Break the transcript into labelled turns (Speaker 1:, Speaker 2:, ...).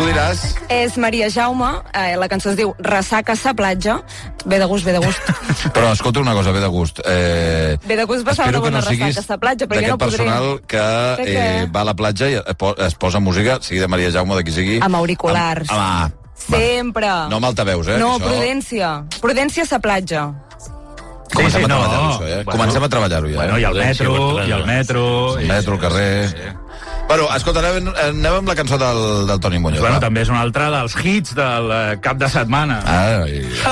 Speaker 1: Tu diràs...
Speaker 2: És Maria Jaume, la cançó es diu Ressaca sa platja. Ve de gust, ve de gust.
Speaker 1: Però escolta una cosa, ve de gust.
Speaker 2: Ve de gust passar una bona ressaca sa platja, però jo no podré.
Speaker 1: D'aquest personal que va a la platja i es posa música, sigui de Maria Jaume, de qui sigui...
Speaker 2: Amb auriculars. Sempre.
Speaker 1: No amb altaveus,
Speaker 2: No,
Speaker 1: això.
Speaker 2: Prudència. Prudència sa platja.
Speaker 1: Comencem a treballar-ho, això,
Speaker 3: Bueno,
Speaker 1: comencem a treballar-ho, ja.
Speaker 3: Bueno, i el metro...
Speaker 1: El metro, el carrer...
Speaker 3: Sí.
Speaker 1: Bueno, escolta, anem amb la cançó del Toni Muñoz.
Speaker 3: Bueno, també és un altre dels hits del cap de setmana.
Speaker 1: Ah,